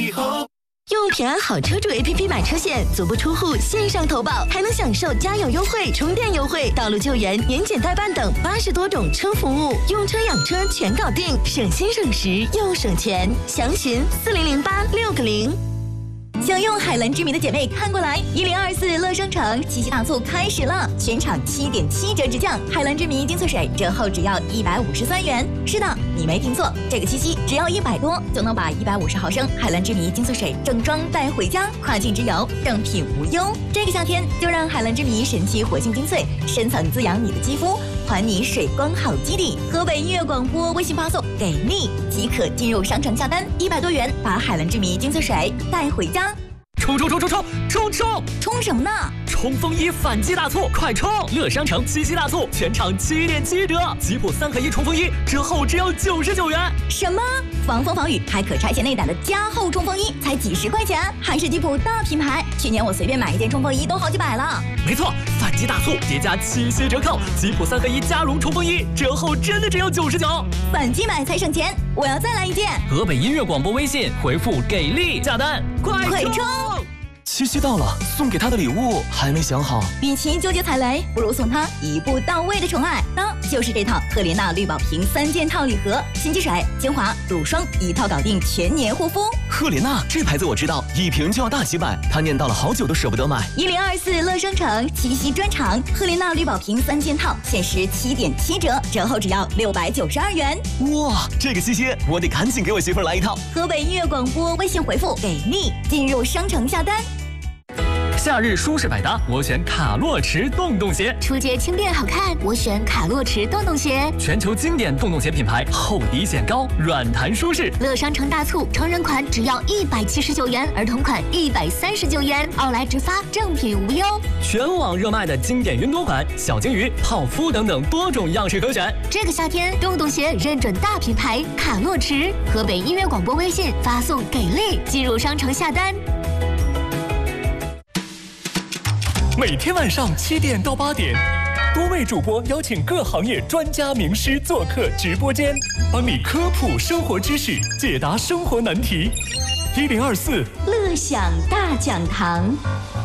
以后。 用平安好车主 APP 买车险，足不出户线上投保，还能享受加油优惠、充电优惠、道路救援、年检代办等80多种车服务，用车养车全搞定，省心省时又省钱。详询4008-6个0。 想用海蓝之谜的姐妹看过来，1024乐商城七夕大促开始了，全场7.7折直降，海蓝之谜精粹水折后只要153元。是的，你没听错，这个七夕只要100多就能把150毫升海蓝之谜精粹水正装带回家，跨境直邮，正品无忧。这个夏天就让海蓝之谜神奇活性精粹深层滋养你的肌肤，还你水光好基底。河北音乐广播微信发送给力即可进入商城下单，100多元把海蓝之谜精粹水带回家。 冲！冲什么呢？冲锋衣反击大促，快冲！乐商城七夕大促，全场7.7折，吉普3合1冲锋衣折后只要99元。 什么？防风防雨还可拆卸内胆的加厚冲锋衣才几十块钱，还是吉普大品牌。去年我随便买一件冲锋衣都好几百了。 没错，反击大促叠加7夕折扣，吉普3合1加绒冲锋衣折后真的只要99。 反击买才省钱，我要再来一件。 河北音乐广播微信回复给力下单，快冲！ 七夕到了，送给他的礼物还没想好。 与其纠结踩雷，不如送他一步到位的宠爱，那就是这套赫莲娜绿宝瓶3件套礼盒，新机水、精华、乳霜一套搞定全年护肤。 赫莲娜这牌子我知道，一瓶就要大几百，他念叨了好久都舍不得买。 1024乐商城七夕专场，赫莲娜绿宝瓶3件套，限时7.7折，折后只要692元。 哇，这个七夕我得赶紧给我媳妇儿来一套。 河北音乐广播微信回复给力，进入商城下单。 夏日舒适百搭，我选卡洛驰洞洞鞋。 出街轻便好看，我选卡洛驰洞洞鞋。 全球经典洞洞鞋品牌，厚底显高，软弹舒适。 乐商城大促，成人款只要179元，儿童款139元，奥莱直发，正品无忧。 全网热卖的经典云朵款、小金鱼、泡芙等等多种样式可选。 这个夏天，洞洞鞋认准大品牌卡洛驰。河北音乐广播微信发送给力，进入商城下单。 每天晚上7点到8点，多位主播邀请各行业专家名师做客直播间，帮你科普生活知识，解答生活难题。1024 乐享大讲堂。